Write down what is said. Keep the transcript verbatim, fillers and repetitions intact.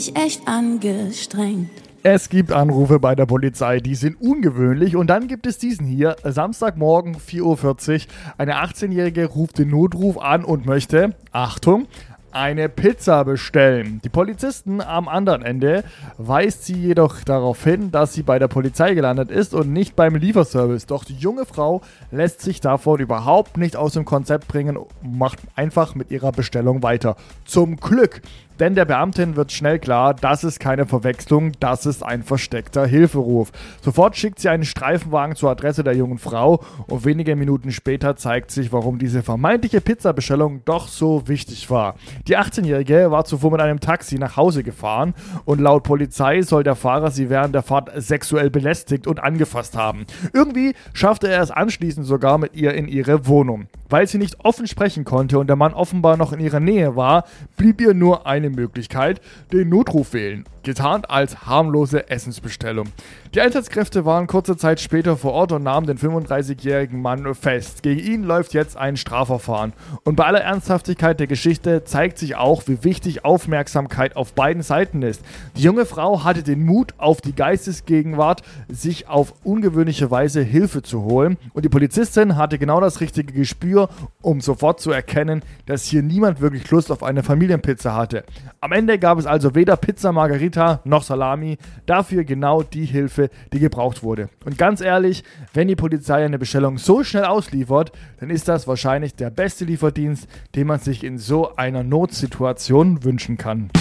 Echt angestrengt. Es gibt Anrufe bei der Polizei, die sind ungewöhnlich, und dann gibt es diesen hier. Samstagmorgen vier Uhr vierzig. Eine achtzehnjährige ruft den Notruf an und möchte, Achtung, eine Pizza bestellen. Die Polizisten am anderen Ende weist sie jedoch darauf hin, dass sie bei der Polizei gelandet ist und nicht beim Lieferservice. Doch die junge Frau lässt sich davon überhaupt nicht aus dem Konzept bringen und macht einfach mit ihrer Bestellung weiter. Zum Glück! Denn der Beamtin wird schnell klar, das ist keine Verwechslung, das ist ein versteckter Hilferuf. Sofort schickt sie einen Streifenwagen zur Adresse der jungen Frau und wenige Minuten später zeigt sich, warum diese vermeintliche Pizzabestellung doch so wichtig war. Die achtzehnjährige war zuvor mit einem Taxi nach Hause gefahren und laut Polizei soll der Fahrer sie während der Fahrt sexuell belästigt und angefasst haben. Irgendwie schaffte er es anschließend sogar mit ihr in ihre Wohnung. Weil sie nicht offen sprechen konnte und der Mann offenbar noch in ihrer Nähe war, blieb ihr nur eine Möglichkeit, den Notruf wählen, getarnt als harmlose Essensbestellung. Die Einsatzkräfte waren kurze Zeit später vor Ort und nahmen den fünfunddreißigjährigen Mann fest. Gegen ihn läuft jetzt ein Strafverfahren. Und bei aller Ernsthaftigkeit der Geschichte zeigt sich auch, wie wichtig Aufmerksamkeit auf beiden Seiten ist. Die junge Frau hatte den Mut, auf die Geistesgegenwart, sich auf ungewöhnliche Weise Hilfe zu holen, und die Polizistin hatte genau das richtige Gespür, um sofort zu erkennen, dass hier niemand wirklich Lust auf eine Familienpizza hatte. Am Ende gab es also weder Pizza Margherita noch Salami, dafür genau die Hilfe, die gebraucht wurde. Und ganz ehrlich, wenn die Polizei eine Bestellung so schnell ausliefert, dann ist das wahrscheinlich der beste Lieferdienst, den man sich in so einer Notsituation wünschen kann.